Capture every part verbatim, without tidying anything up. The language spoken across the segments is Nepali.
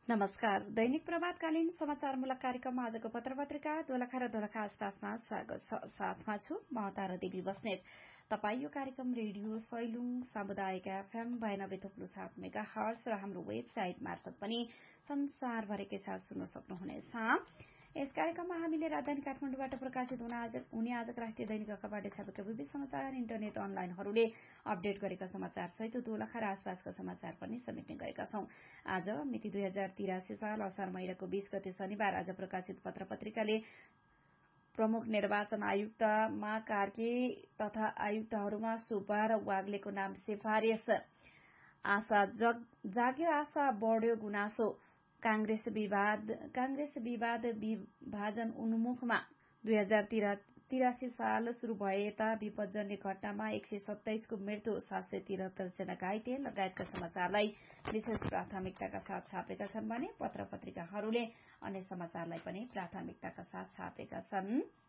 नमस्कार। दैनिक प्रभातकालीन समाचारमूलक कार्यक्रममा आजको पत्रपत्रिका दोलखा र दोलखा आसपासमा स्वागत छ। साथमा छु म तारा देवी बस्नेत। तपाई यो कार्यक्रम रेडियो सैलुङ सामुदायिक एफएम बयानब्बे थुप्रो सात मेगा हर्स र हाम्रो वेबसाइट मार्फत पनि संसारभरिकै साथ सुन्न सक्नुहुनेछ। यस कार्यक्रममा हामीले राजधानी काठमाडौँबाट प्रकाशित हुने आजको राष्ट्रिय दैनिक अखबारले छापेका विविध समाचार, इन्टरनेट अनलाइनहरूले अपडेट गरेका समाचार सहित दोलखा र आसपासका समाचार पनि समेट्ने गरेका छौं। आज मिति दुई हजार तिरासी साल असार महिनाको बीस गते शनिबार आज प्रकाशित पत्र पत्रिकाले प्रमुख निर्वाचन आयुक्त मा कार्की तथा आयुक्तहरूमा सुब्बा र वाग्लेको नाम सिफारिस। आशा जाग्यो, आशा बढ्यो गुनासो। कांग्रेस विवाद कांग्रेस विवाद विभाजन उन्मुखमा दुई हजार तिरासी साल शुरू भए यता विपदजन्य घटनामा एक सय सत्ताइसको मृत्यु, सात सय तिहत्तर जना घाइते लगायतका समाचारलाई विशेष प्राथमिकताका साथ छापेका छन् भने पत्र पत्रिकाहरूले अन्य समाचारलाई पनि प्राथमिकताका साथ छापेका छन्।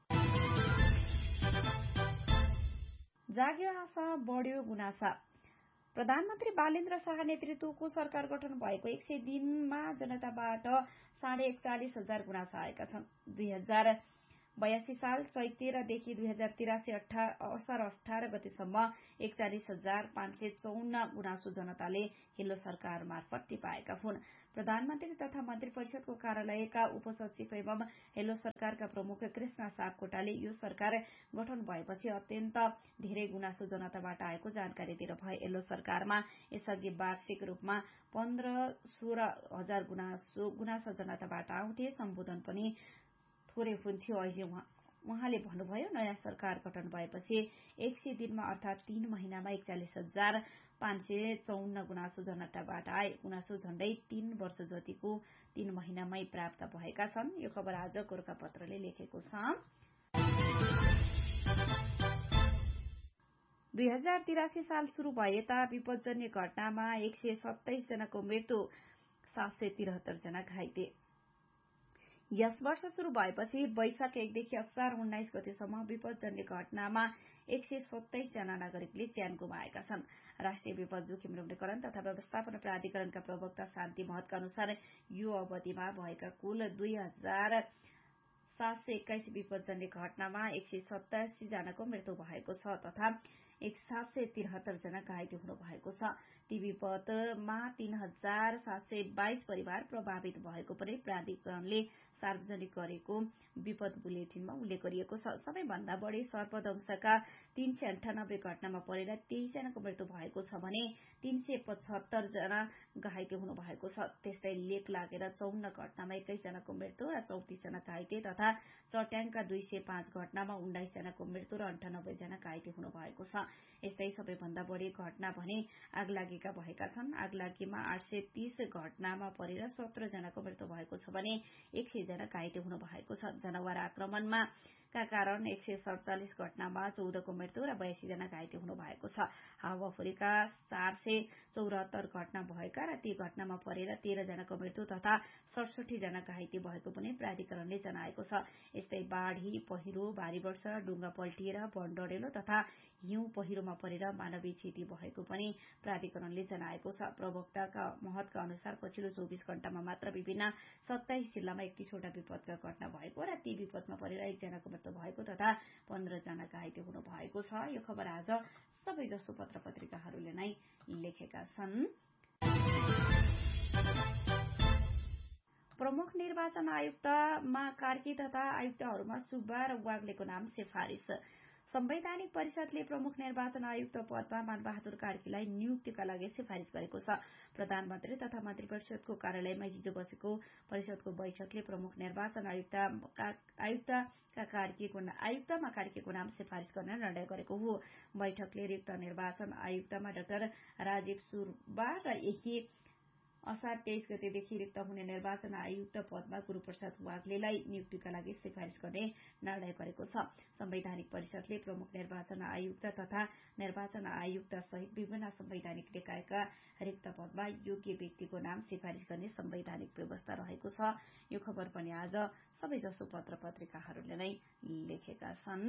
जाग्यो आशा बढ्यो गुनासा। प्रधानमन्त्री बालेन्द्र शाह नेतृत्वको सरकार गठन भएको एक सय दिनमा जनताबाट साढे एकचालिस हजार गुनासा आएका छन्। दुई हजार बयासी साल चैत तेह्रदेखि दुई हजार तिरासी असार अठार गतेसम्म एकचालिस हजार पाँच सय चौन्न गुनासो जनताले हिल्लो सरकार मार्फत टिपाएका हुन्। प्रधानमन्त्री तथा मन्त्री परिषदको कार्यालयका उपसचिव एवं हिल्लो सरकारका प्रमुख कृष्ण सापकोटाले यो सरकार गठन भएपछि अत्यन्त धेरै गुनासो जनताबाट आएको जानकारी दिनुभयो। हिल्लो सरकारमा यसअघि वार्षिक रूपमा पन्ध्र सोह्र हजार गुनासो गुनासा जनताबाट आउँथे। सम्बोधन पनि थोरै हुन्थ्यो। अहिले उहाँले भन्नुभयो, नयाँ सरकार गठन भएपछि एक सय दिनमा अर्थात तीन महिनामा एकचालिस हजार पाँच सय चौन्न गुनासो जनताबाट आए। गुनासो झण्डै तीन वर्ष जतिको तीन महिनामै प्राप्त भएका छन्। यो खबर आज गोरखापत्रले लेखेको छ। दुई हजार तिरासी साल शुरू भए यता विपदजन्य घटनामा एक सय सत्ताइस जनाको मृत्यु, सात सय तिहत्तर जना घाइते। यस वर्ष शुरू भएपछि वैशाख एकदेखि असार उन्नाइस गतेसम्म विपदजन्य घटनामा एक सय सत्ताइस जना नागरिकले ज्यान गुमाएका छन्। राष्ट्रिय विपद जोखिम न्यूनीकरण तथा व्यवस्थापन प्राधिकरणका प्रवक्ता शान्ति महतका अनुसार यो अवधिमा भएका कुल दुई हजार सात सय एक्काइस विपदजन्य घटनामा एक सय सतासी जनाको मृत्यु भएको छ तथा एक सात सय तिहत्तर जना घाइते हुनु भएको छ। ती विपदमा तीन हजार सात सय बाइस परिवार प्रभावित भएको पनि प्राधिकरणले सार्वजनिक गरेको विपद बुलेटिनमा उल्लेख गरिएको छ। सबैभन्दा बढ़ी सर्पदंशका तीन सय अन्ठानब्बे घटनामा परेर तेइस जनाको मृत्यु भएको छ भने तीन सय पचहत्तर जना घाइते हुनु भएको छ। त्यस्तै लेक लागेर चौन्न घटनामा एक्काइस जनाको मृत्यु र चौतिस जना घाइते तथा चट्याङका दुई सय पाँच घटनामा उन्नाइस जनाको मृत्यु र अन्ठानब्बे जना घाइते हुनु भएको छ। यस्तै सबैभन्दा बढ़ी घटना भने आगलागीका भएका छन्। आगलागीमा आठ सय तीस घटनामा परेर सत्र जनाको मृत्यु भएको छ भने एक सय जना घाइते हुनु भएको छ। जनावर आक्रमणमा का कारण एक सय सड़चालिस घटनामा चौधको मृत्यु र बयासी जना घाइते हुनु भएको छ। हावाहुरीका चार सय चौरात्तर घटना भएका र ती घटनामा परेर तेह्र जनाको मृत्यु तथा सडसठी जना घाइते भएको पनि प्राधिकरणले जनाएको छ। यस्तै बाढ़ी, पहिरो, भारी वर्षा, डुंगा पल्टिएर वन डढेलो तथा हिउँ पहिरोमा परेर मानवीय क्षति भएको पनि प्राधिकरणले जनाएको छ। प्रवक्ताका महतका अनुसार पछिल्लो चौबिस घण्टामा मात्र विभिन्न सत्ताइस जिल्लामा एकतीसवटा विपदका घटना भएको र ती विपदमा परेर एकजनाको मृत्यु भएको तथा पन्ध्र जना घाइते हुनु भएको छ। यो खबर आज सबैजसो पत्र पत्रिकाहरूले नै लेखेका छन्। प्रमुख निर्वाचन आयुक्त मा कार्की तथा आयुक्तहरूमा सुब्बा र वाग्लेको नाम सिफारिस। संवैधानिक परिषदले प्रमुख निर्वाचन आयुक्त पदमा मानबहादुर कार्कीलाई नियुक्तिका लागि सिफारिस गरेको छ। प्रधानमन्त्री तथा मन्त्री परिषदको कार्यालयमा हिजो बसेको परिषदको बैठकले प्रमुख निर्वाचन आयुक्त आयुक्तका कार्कीको आयुक्तमा कार्कीको नाम सिफारिस गर्न निर्णय गरेको हो। बैठकले रिक्त निर्वाचन आयुक्तमा डाक्टर राजीव सुब्बा र यही असार तेइस गतेदेखि रिक्त हुने निर्वाचन आयुक्त पदमा गुरूप्रसाद वाग्लेलाई नियुक्तिका लागि सिफारिस गर्ने निर्णय गरेको छ। संवैधानिक परिषदले प्रमुख निर्वाचन आयुक्त तथा निर्वाचन आयुक्त सहित विभिन्न संवैधानिक निकायका रिक्त पदमा योग्य व्यक्तिको नाम सिफारिस गर्ने संवैधानिक व्यवस्था रहेको छ। यो खबर पनि आज सबैजसो पत्र पत्रिकाहरूले नै लेखेका छन्।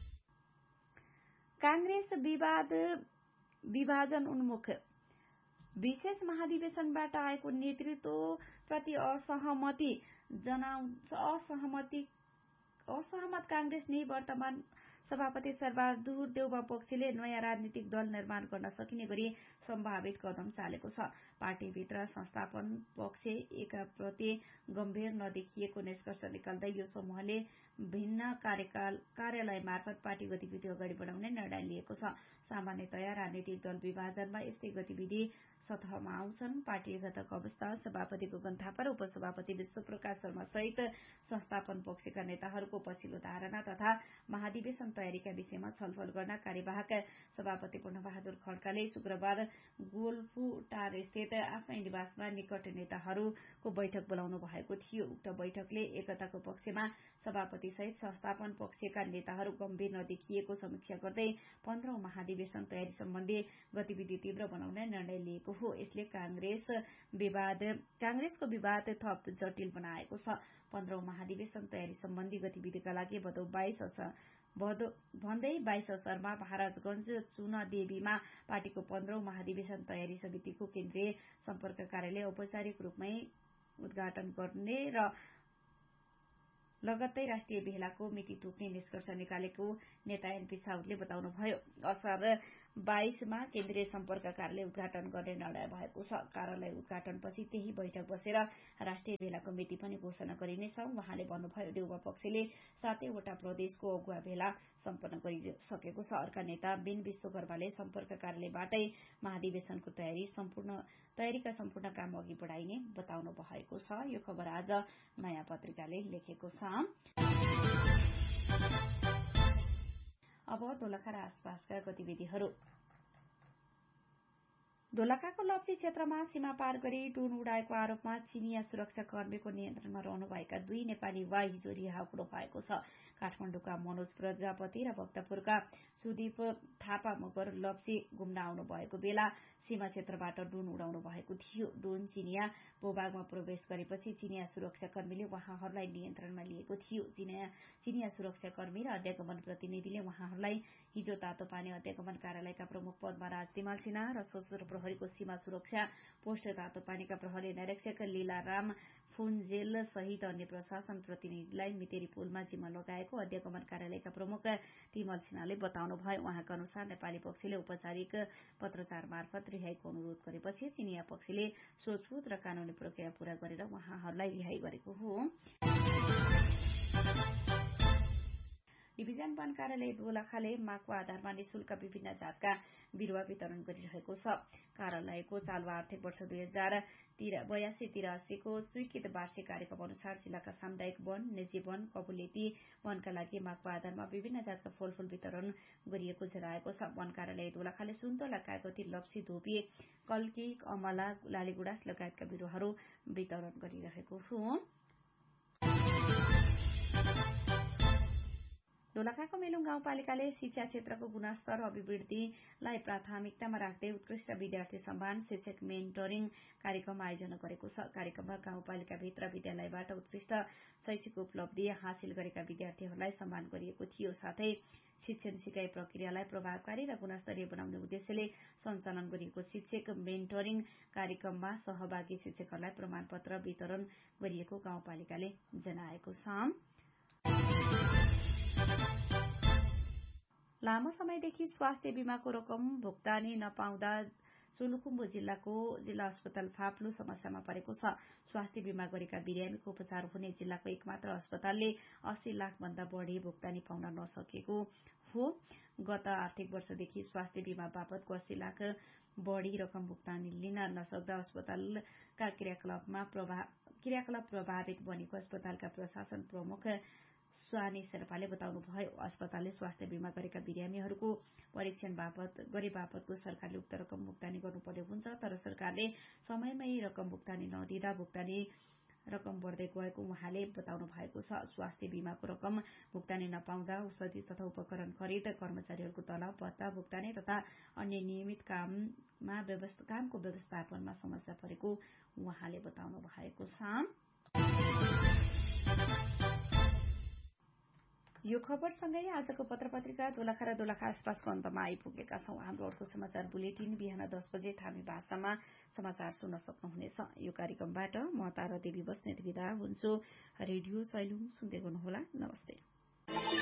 कांग्रेस विवाद विभाजन उन्मुख। विशेष महाधिवेशनबाट आएको नेतृत्वप्रति असहमति जनाउँछ असहमति असहमत कांग्रेस निवर्तमान सभापति शेरबहादुर देउवा पक्षले नयाँ राजनीतिक दल निर्माण गर्न सकिने गरी सम्भावित कदम चालेको छ। पार्टीभित्र संस्थापन पक्ष एकाप्रति गम्भीर नदेखिएको निष्कर्ष निकाल्दै यो समूहले भिन्न कार्यकाल कार्यालय मार्फत पार्टी गतिविधि अगाडि बढाउने निर्णय लिएको छ। सामान्यतया राजनीतिक दल विभाजनमा यस्तै गतिविधि सतहमा आउँछन्। पार्टीगत अवस्था सभापति गगन थापा र उपसभापति विश्वप्रकाश शर्मा सहित संस्थापन पक्षका नेताहरूको पछिल्लो धारणा तथा महाधिवेशन तयारीका विषयमा छलफल गर्न कार्यवाहक सभापति पूर्णबहादुर खड्काले शुक्रबार गोलफुटार स्थित आफ्नै निवासमा निकट नेताहरूको बैठक बोलाउनु भएको थियो। उक्त बैठकले एकताको पक्षमा सभापति सहित संस्थापन पक्षका नेताहरू गम्भीर नदेखिएको समीक्षा गर्दै पन्ध्रौं महाधिवेशन तयारी सम्बन्धी गतिविधि तीव्र बनाउने निर्णय लिएको हो। यसले कांग्रेस विवाद कांग्रेसको विवाद थप जटिल बनाएको छ। पन्ध्रौं महाधिवेशन तयारी सम्बन्धी गतिविधिका लागि भदौ बाइस भन्दै बाइस असरमा महाराजगंज चुनादेवीमा पार्टीको पन्ध्रौं महाधिवेशन तयारी समितिको केन्द्रीय सम्पर्क कार्यालय औपचारिक रूपमै उद्घाटन गर्ने र लगत्तै राष्ट्रिय भेलाको मिति तोक्ने निष्कर्ष निकालेको नेता एनपी साउदले बताउनुभयो। असार बाइसमा केन्द्रीय सम्पर्क कार्यालय उद्घाटन गर्ने निर्णय भएको छ। कार्यालय उद्घाटनपछि त्यही बैठक बसेर राष्ट्रिय भेलाको मिति पनि घोषणा गरिनेछ। उहाँले भन्नुभयो देउवा पक्षले सातैवटा प्रदेशको अगुवा भेला सम्पन्न गरिसकेको छ। अर्का नेता बिन विश्वकर्माले सम्पर्क कार्यालयबाटै महाधिवेशनको तयारी सम्पूर्ण तयारीका सम्पूर्ण काम अघि बढाइने बताउनु भएको छ। यो खबर आज नयाँ पत्रिकाले लेखेको छ। अब दोलखा र आसपासका गतिविधिहरू। दोलखाको लप्सी क्षेत्रमा सीमा पार गरी ड्रोन उडाएको आरोपमा चिनिया सुरक्षा कर्मीको नियन्त्रणमा रहनुभएका दुई नेपाली युवा हिजो रिहा हुनु भएको छ। काठमाडौँका मनोज प्रजापति र भक्तपुरका सुदीप थापा मगर लप्सी घुम्न आउनु भएको बेला सीमा क्षेत्रबाट ड्रोन उडाउनु भएको थियो। ड्रोन चिनिया भूभागमा प्रवेश गरेपछि चिनिया सुरक्षाकर्मीले उहाँहरूलाई नियन्त्रणमा लिएको थियो। चिनिया सुरक्षाकर्मी र अध्यागमन प्रतिनिधिले उहाँहरूलाई हिजो तातोपानी अध्यागमन कार्यालयका प्रमुख पदमा राज तिमल सिन्हा र सशस्त्र प्रहरीको सीमा सुरक्षा पोस्ट तातोपानीका प्रहरी निरीक्षक लीलाराम फुन्जेल सहित अन्य प्रशासन प्रतिनिधिलाई मितेरी पुलमा जिम्मा लगाएको अध्यागमन कार्यालयका प्रमुख तिमल सिन्हाले बताउनुभयो। उहाँका अनुसार नेपाली पक्षले औपचारिक पत्रचार मार्फत रिहाईको अनुरोध गरेपछि चिनिया पक्षले सोधपुछ र कानूनी प्रक्रिया पूरा गरेर उहाँहरूलाई रिहाई गरेको हो। डिभिजन वन कार्यालय दोलखाले मागको आधारमा निशुल्क विभिन्न जातका बिरुवा वितरण गरिरहेको छ। कार्यालयको चालु आर्थिक वर्ष दुई हजार बयासी तिरासीको स्वीकृत वार्षिक कार्यक्रम अनुसार जिल्लाका सामुदायिक वन, निजी वन, कबुलेती वनका लागि मागको आधारमा विभिन्न जातका फलफूल वितरण गरिएको जनाएको छ। वन कार्यालय दोलखाले सुन्तला, कागती, लप्सी, धोबी, कल्की, अमला, लालीगुडाँस लगायतका बिरुवाहरू वितरण गरिरहेको हो। दोलखाको मेलुङ गाउँपालिकाले शिक्षा क्षेत्रको गुणस्तर अभिवृद्धिलाई प्राथमिकतामा राख्दै उत्कृष्ट विद्यार्थी सम्मान शिक्षक मेन्टरिङ कार्यक्रम आयोजना गरेको छ। कार्यक्रममा गाउँपालिकाभित्र विद्यालयबाट उत्कृष्ट शैक्षिक उपलब्धि हासिल गरेका विद्यार्थीहरूलाई सम्मान गरिएको थियो। साथै शिक्षण सिकाइ प्रक्रियालाई प्रभावकारी र गुणस्तरीय बनाउने उद्देश्यले सञ्चालन गरिएको शिक्षक मेन्टरिङ कार्यक्रममा सहभागी शिक्षकहरूलाई प्रमाणपत्र वितरण गरिएको गाउँपालिकाले जनाएको छ। लामो समयदेखि स्वास्थ्य बीमाको रकम भुक्तानी नपाउँदा सोलुखुम्बु जिल्लाको जिल्ला अस्पताल फाप्लु समस्यामा परेको छ। स्वास्थ्य बीमा गरेका बिरामीको उपचार हुने जिल्लाको एकमात्र अस्पतालले अस्सी लाख भन्दा बढ़ी भुक्तानी पाउन नसकेको हो। गत आर्थिक वर्षदेखि स्वास्थ्य बीमा बापतको अस्सी लाख बढ़ी रकम भुक्तानी लिन नसक्दा अस्पतालका क्रियाकलापमा क्रियाकलाप प्रभावित बनेको अस्पतालका प्रशासन प्रमुख स्वानी शेर्पाले बताउनुभयो। अस्पतालले स्वास्थ्य बीमा गरेका बिरामीहरूको परीक्षण बापत गरे बापतको सरकारले उक्त रकम भुक्तानी गर्नुपर्ने हुन्छ, तर सरकारले समयमै रकम भुक्तानी नदिँदा भुक्तानी रकम बढ्दै गएको उहाँले बताउनु भएको छ। स्वास्थ्य बीमाको रकम भुक्तानी नपाउँदा औषधि तथा उपकरण खरिद, कर्मचारीहरूको तलब भत्ता भुक्तानी तथा अन्य नियमित काममा व्यवस्था कामको व्यवस्थापनमा समस्या परेको उहाँले बताउनु भएको छ। यो खबरसँगै आजको पत्र-पत्रिका दोलखा र दोलखा आसपासको अन्तमा आइपुगेका छौं। हाम्रो अर्को समाचार बुलेटिन बिहान दस बजे थामी भाषामा समाचार सुन्न सक्नुहुनेछ। यो कार्यक्रमबाट म तारा देवी बस्नेत बिदा हुन्छु। रेडियो सैलुङ सुन्दै गर्नुहोला। नमस्ते।